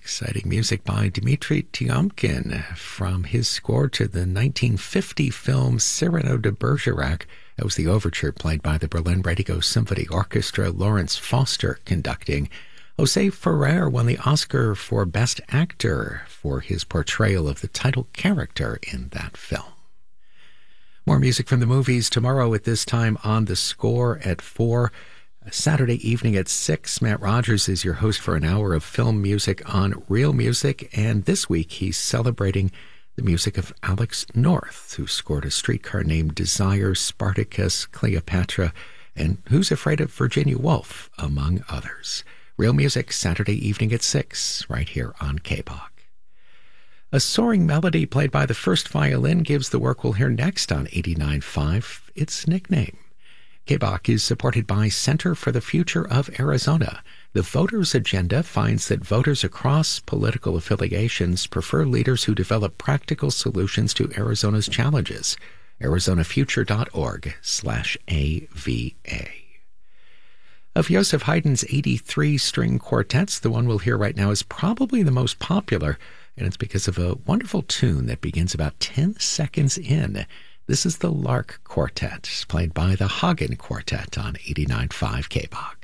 Exciting music by Dmitri Tiomkin from his score to the 1950 film Cyrano de Bergerac. That was the overture played by the Berlin Radio Symphony Orchestra, Lawrence Foster conducting. Jose Ferrer won the Oscar for Best Actor for his portrayal of the title character in that film. More music from the movies tomorrow at this time on The Score at 4. Saturday evening at 6, Matt Rogers is your host for an hour of film music on Real Music, and this week he's celebrating the music of Alex North, who scored A Streetcar Named Desire, Spartacus, Cleopatra, and Who's Afraid of Virginia Woolf, among others. Real Music, Saturday evening at 6, right here on KBOC. A soaring melody played by the first violin gives the work we'll hear next on 89.5 its nickname. KBOC is supported by Center for the Future of Arizona. The Voters' Agenda finds that voters across political affiliations prefer leaders who develop practical solutions to Arizona's challenges. arizonafuture.org/AVA. Of Joseph Haydn's 83 string quartets, the one we'll hear right now is probably the most popular, and it's because of a wonderful tune that begins about 10 seconds in. This is the Lark Quartet, played by the Hagen Quartet on 89.5 KBOC.